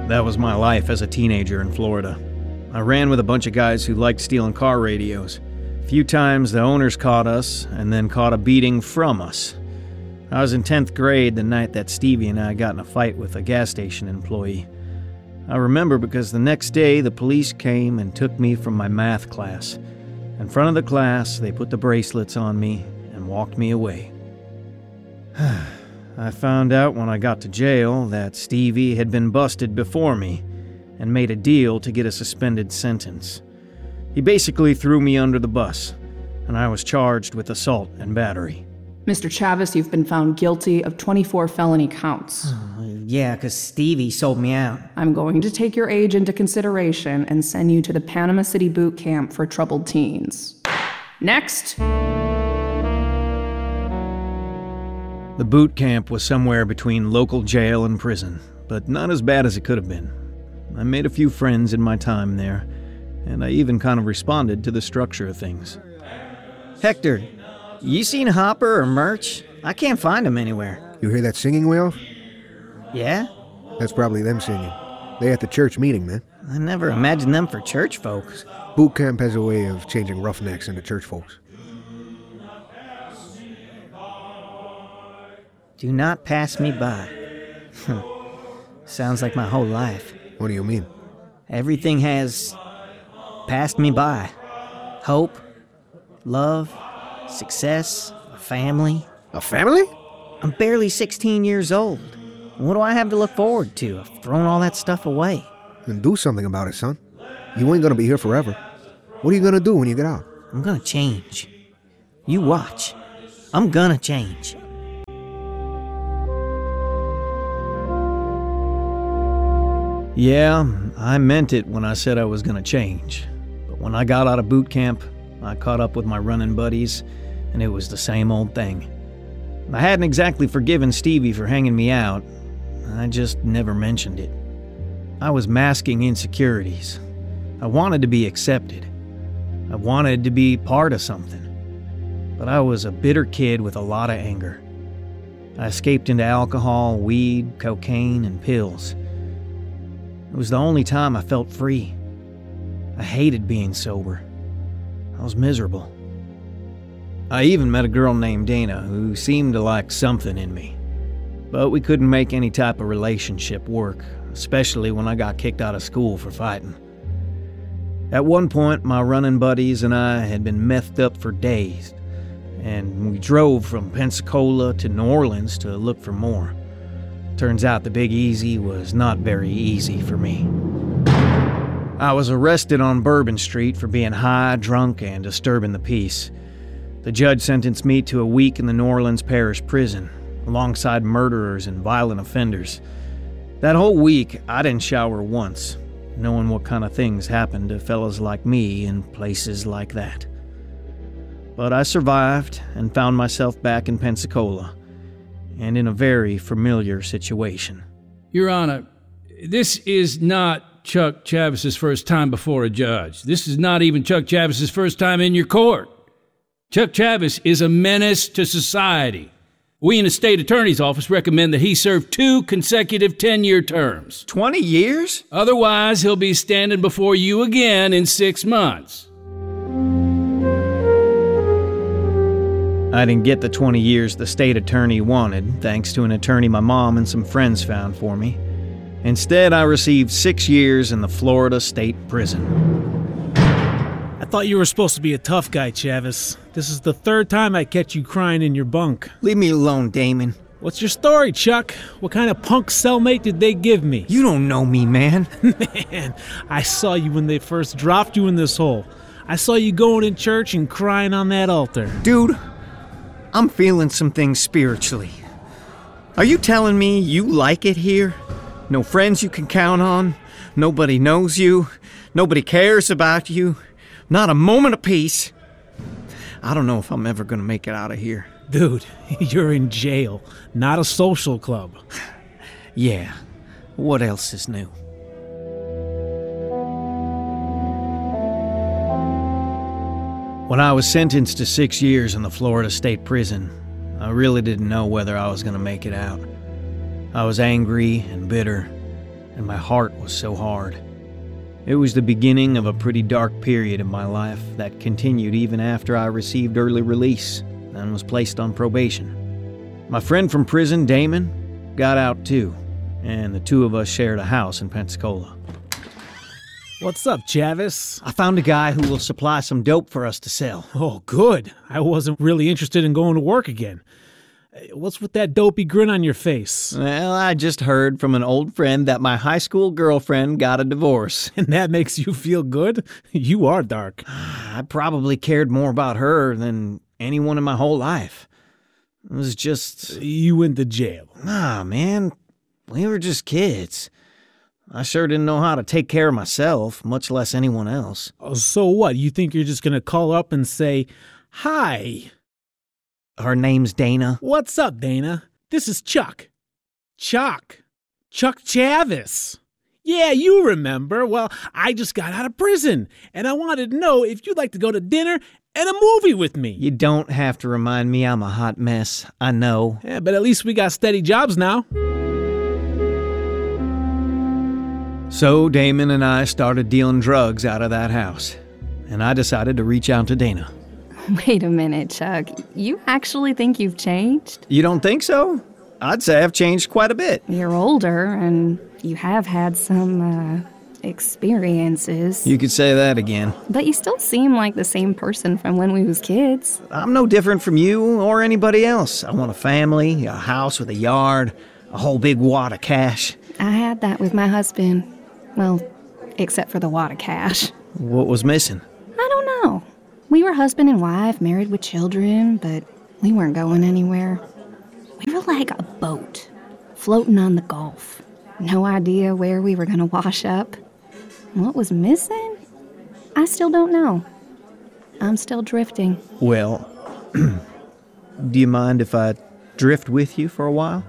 That was my life as a teenager in Florida. I ran with a bunch of guys who liked stealing car radios. A few times the owners caught us, and then caught a beating from us. I was in 10th grade the night that Stevie and I got in a fight with a gas station employee. I remember because the next day the police came and took me from my math class. In front of the class, they put the bracelets on me and walked me away. I found out when I got to jail that Stevie had been busted before me and made a deal to get a suspended sentence. He basically threw me under the bus, and I was charged with assault and battery. Mr. Chavez, you've been found guilty of 24 felony counts. Yeah, 'cause Stevie sold me out. I'm going to take your age into consideration and send you to the Panama City Boot Camp for Troubled Teens. Next! The boot camp was somewhere between local jail and prison, but not as bad as it could have been. I made a few friends in my time there, and I even kind of responded to the structure of things. Hector, you seen Hopper or Murch? I can't find them anywhere. You hear that singing, Will? Yeah? That's probably them singing. They at the church meeting, man. I never imagined them for church folks. Boot camp has a way of changing roughnecks into church folks. Do not pass me by. Sounds like my whole life. What do you mean? Everything has passed me by. Hope, love, success, a family. A family? I'm barely 16 years old. What do I have to look forward to? I've thrown all that stuff away. Then do something about it, son. You ain't gonna be here forever. What are you gonna do when you get out? I'm gonna change. You watch. I'm gonna change. Yeah, I meant it when I said I was going to change. But when I got out of boot camp, I caught up with my running buddies, and it was the same old thing. I hadn't exactly forgiven Stevie for hanging me out. I just never mentioned it. I was masking insecurities. I wanted to be accepted. I wanted to be part of something. But I was a bitter kid with a lot of anger. I escaped into alcohol, weed, cocaine, and pills. It was the only time I felt free. I hated being sober. I was miserable. I even met a girl named Dana who seemed to like something in me. But we couldn't make any type of relationship work, especially when I got kicked out of school for fighting. At one point, my running buddies and I had been methed up for days, and we drove from Pensacola to New Orleans to look for more. Turns out the Big Easy was not very easy for me. I was arrested on Bourbon Street for being high, drunk, and disturbing the peace. The judge sentenced me to a week in the New Orleans Parish Prison, alongside murderers and violent offenders. That whole week, I didn't shower once, knowing what kind of things happened to fellas like me in places like that. But I survived and found myself back in Pensacola, and in a very familiar situation. Your Honor, this is not Chuck Chavez's first time before a judge. This is not even Chuck Chavez's first time in your court. Chuck Chavez is a menace to society. We in the state attorney's office recommend that he serve 2 consecutive 10-year terms. 20 years? Otherwise, he'll be standing before you again in 6 months. I didn't get the 20 years the state attorney wanted, thanks to an attorney my mom and some friends found for me. Instead, I received 6 years in the Florida State Prison. I thought you were supposed to be a tough guy, Chavez. This is the 3rd time I catch you crying in your bunk. Leave me alone, Damon. What's your story, Chuck? What kind of punk cellmate did they give me? You don't know me, man. Man, I saw you when they first dropped you in this hole. I saw you going in church and crying on that altar. Dude, I'm feeling some things spiritually. Are you telling me you like it here? No friends you can count on? Nobody knows you? Nobody cares about you? Not a moment of peace? I don't know if I'm ever gonna make it out of here. Dude, you're in jail, not a social club. Yeah, what else is new? When I was sentenced to 6 years in the Florida State Prison, I really didn't know whether I was going to make it out. I was angry and bitter, and my heart was so hard. It was the beginning of a pretty dark period in my life that continued even after I received early release and was placed on probation. My friend from prison, Damon, got out too, and the two of us shared a house in Pensacola. What's up, Chavis? I found a guy who will supply some dope for us to sell. Oh, good. I wasn't really interested in going to work again. What's with that dopey grin on your face? Well, I just heard from an old friend that my high school girlfriend got a divorce. And that makes you feel good? You are dark. I probably cared more about her than anyone in my whole life. It was just... You went to jail. Nah, man. We were just kids. I sure didn't know how to take care of myself, much less anyone else. So what? You think you're just going to call up and say, "Hi"? Her name's Dana. What's up, Dana? This is Chuck. Chuck Chavis. Yeah, you remember. Well, I just got out of prison, and I wanted to know if you'd like to go to dinner and a movie with me. You don't have to remind me I'm a hot mess. I know. Yeah, but at least we got steady jobs now. So Damon and I started dealing drugs out of that house, and I decided to reach out to Dana. Wait a minute, Chuck. You actually think you've changed? You don't think so? I'd say I've changed quite a bit. You're older, and you have had some, experiences. You could say that again. But you still seem like the same person from when we was kids. I'm no different from you or anybody else. I want a family, a house with a yard, a whole big wad of cash. I had that with my husband. Well, except for the wad of cash. What was missing? I don't know. We were husband and wife, married with children, but we weren't going anywhere. We were like a boat, floating on the Gulf. No idea where we were going to wash up. What was missing? I still don't know. I'm still drifting. Well, do you mind if I drift with you for a while?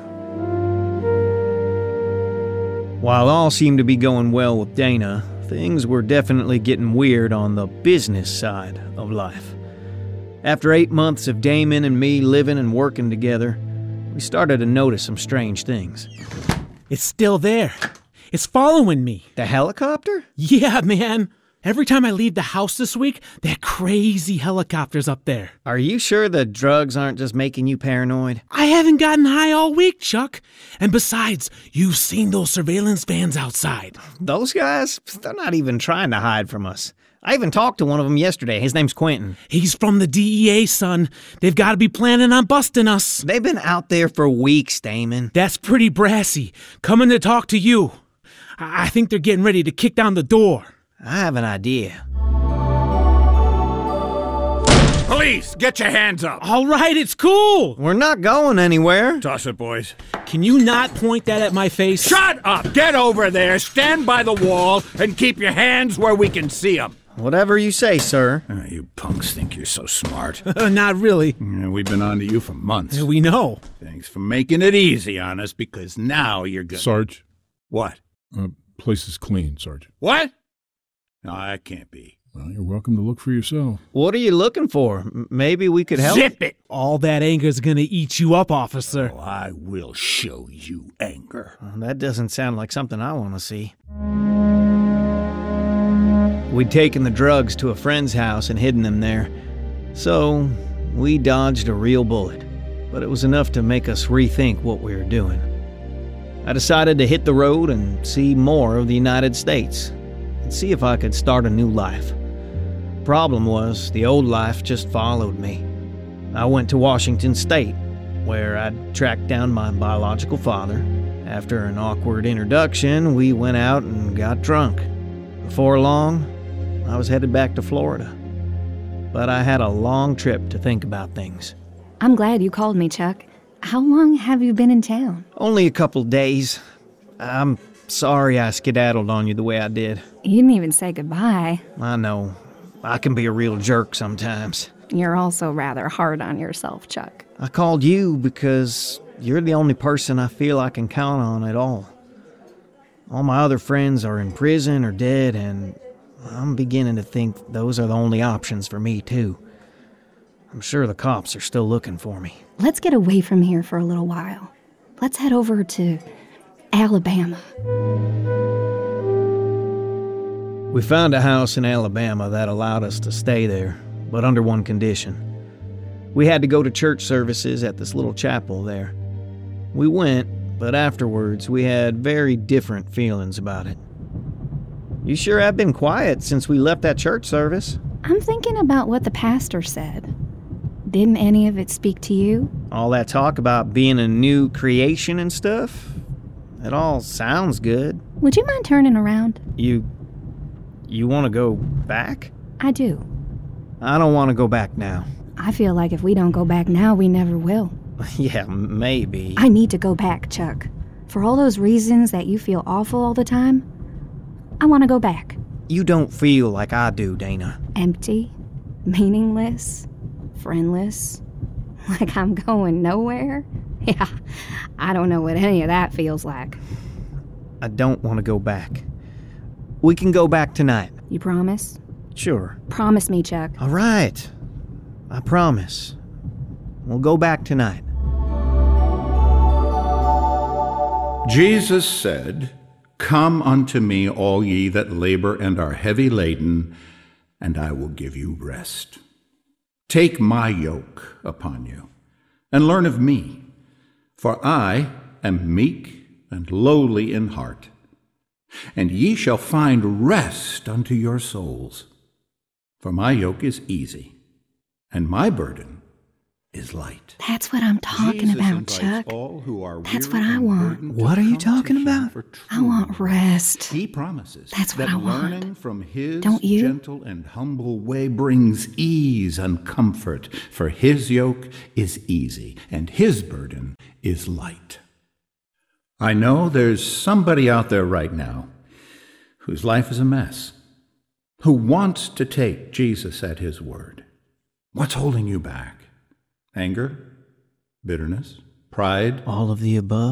While all seemed to be going well with Dana, things were definitely getting weird on the business side of life. After 8 months of Damon and me living and working together, we started to notice some strange things. It's still there. It's following me. The helicopter? Yeah, man. Every time I leave the house this week, that crazy helicopter's up there. Are you sure the drugs aren't just making you paranoid? I haven't gotten high all week, Chuck. And besides, you've seen those surveillance vans outside. Those guys? They're not even trying to hide from us. I even talked to one of them yesterday. His name's Quentin. He's from the DEA, son. They've got to be planning on busting us. They've been out there for weeks, Damon. That's pretty brassy. Coming to talk to you. I think they're getting ready to kick down the door. I have an idea. Police, get your hands up. All right, it's cool. We're not going anywhere. Toss it, boys. Can you not point that at my face? Shut up! Get over there, stand by the wall, and keep your hands where we can see them. Whatever you say, sir. You punks think you're so smart. Not really. We've been on to you for months. We know. Thanks for making it easy on us, because now you're good. Sarge, What? place is clean, Sergeant. What? No, that can't be. Well, you're welcome to look for yourself. What are you looking for? Maybe we could help? Zip it! All that anger's gonna eat you up, officer. Oh, I will show you anger. That doesn't sound like something I want to see. We'd taken the drugs to a friend's house and hidden them there. So, we dodged a real bullet. But it was enough to make us rethink what we were doing. I decided to hit the road and see more of the United States. And see if I could start a new life. Problem was, the old life just followed me. I went to Washington State, where I'd tracked down my biological father. After an awkward introduction, we went out and got drunk. Before long, I was headed back to Florida. But I had a long trip to think about things. I'm glad you called me, Chuck. How long have you been in town? Only a couple days. I'm sorry I skedaddled on you the way I did. You didn't even say goodbye. I know. I can be a real jerk sometimes. You're also rather hard on yourself, Chuck. I called you because you're the only person I feel I can count on at all. All my other friends are in prison or dead, and I'm beginning to think those are the only options for me, too. I'm sure the cops are still looking for me. Let's get away from here for a little while. Let's head over to Alabama. We found a house in Alabama that allowed us to stay there, but under one condition. We had to go to church services at this little chapel there. We went, but afterwards we had very different feelings about it. You sure have been quiet since we left that church service. I'm thinking about what the pastor said. Didn't any of it speak to you? All that talk about being a new creation and stuff, it all sounds good. Would you mind turning around? You want to go back? I do. I don't want to go back now. I feel like if we don't go back now, we never will. Yeah, maybe. I need to go back, Chuck. For all those reasons that you feel awful all the time, I want to go back. You don't feel like I do, Dana. Empty, meaningless, friendless, like I'm going nowhere? Yeah, I don't know what any of that feels like. I don't want to go back. We can go back tonight. You promise? Sure. Promise me, Chuck. All right. I promise. We'll go back tonight. Jesus said, "Come unto me, all ye that labor and are heavy laden, and I will give you rest. Take my yoke upon you, and learn of me, for I am meek and lowly in heart, and ye shall find rest unto your souls. For my yoke is easy, and my burden is light." That's what I'm talking about, Chuck. That's what I want. What are you talking about? I want rest. He promises That's what that I want. learning from his Don't you? gentle and humble way brings ease and comfort, for his yoke is easy and his burden is light. I know there's somebody out there right now whose life is a mess, who wants to take Jesus at his word. What's holding you back? Anger? Bitterness? Pride? All of the above?